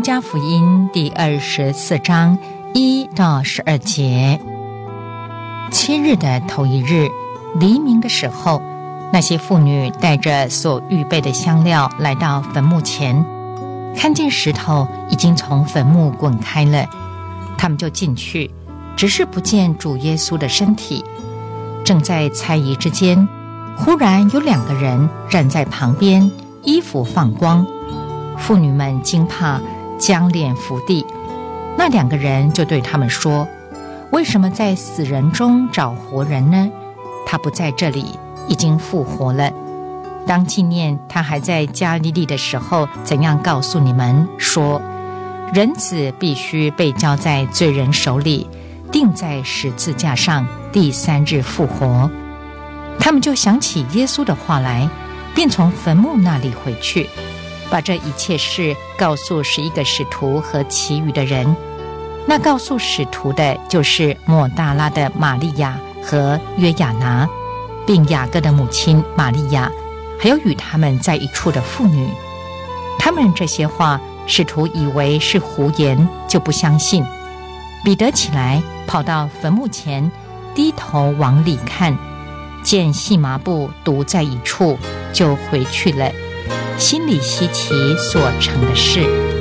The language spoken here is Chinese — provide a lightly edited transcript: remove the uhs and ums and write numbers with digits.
加福音第24章1到12节。7日的头一日，黎明的时候，那些妇女带着所预备的香料来到坟墓前，看见石头已经从坟墓滚开了，他们就进去，只是不见主耶稣的身体。正在猜疑之间，忽然有2个人站在旁边，衣服放光。妇女们惊怕，将脸伏地。那2个人就对他们说：为什么在死人中找活人呢？他不在这里，已经复活了。当纪念他还在加利利的时候，怎样告诉你们说，人子必须被交在罪人手里，钉在十字架上，第3日复活。他们就想起耶稣的话来，便从坟墓那里回去，把这一切事告诉11个使徒和其余的人。那告诉使徒的就是抹大拉的玛利亚和约亚拿，并雅各的母亲玛利亚，还有与他们在一处的妇女。他们这些话，使徒以为是胡言，就不相信。彼得起来，跑到坟墓前，低头往里看，见细麻布独在一处，就回去了，心里稀奇所成的事。